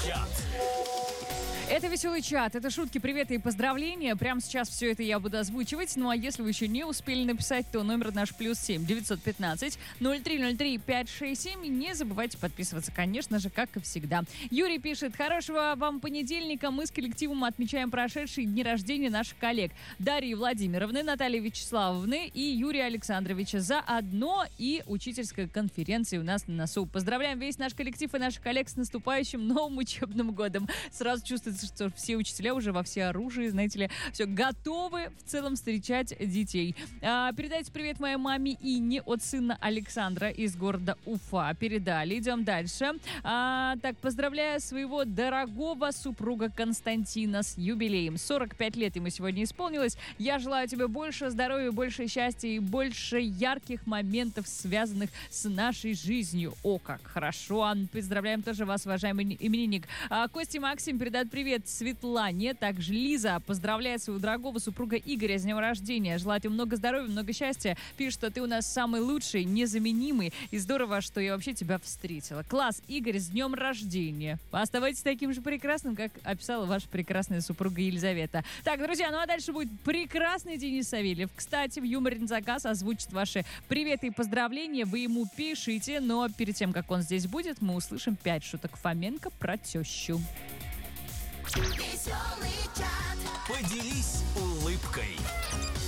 чат. Это веселый чат, это шутки, приветы и поздравления. Прямо сейчас все это я буду озвучивать. Ну а если вы еще не успели написать, то номер наш +7 915 0303 567. Не забывайте подписываться, конечно же, как и всегда. Юрий пишет: хорошего вам понедельника. Мы с коллективом отмечаем прошедшие дни рождения наших коллег Дарьи Владимировны, Натальи Вячеславовны и Юрия Александровича. Заодно и учительская конференция у нас на носу. Поздравляем весь наш коллектив и наших коллег с наступающим новым учебным годом. Сразу чувствуется, что все учителя уже во всеоружии, знаете ли, все готовы в целом встречать детей. Передайте привет моей маме Инне от сына Александра из города Уфа. Передали. Идем дальше. Так, поздравляю своего дорогого супруга Константина с юбилеем. 45 лет ему сегодня исполнилось. Я желаю тебе больше здоровья, больше счастья и больше ярких моментов, связанных с нашей жизнью. О, как хорошо. Поздравляем тоже вас, уважаемый именинник. Костя Максим передает привет Светлане. Также Лиза поздравляет своего дорогого супруга Игоря с днем рождения. Желает ему много здоровья, много счастья. Пишет, что ты у нас самый лучший, незаменимый. И здорово, что я вообще тебя встретила. Класс, Игорь, с днем рождения. Оставайтесь таким же прекрасным, как описала ваша прекрасная супруга Елизавета. Так, друзья, ну а дальше будет прекрасный Денис Савельев. Кстати, в «Юморе на заказ» озвучит ваши приветы и поздравления. Вы ему пишите, но перед тем, как он здесь будет, мы услышим 5 шуток Фоменко про тещу. Поделись улыбкой.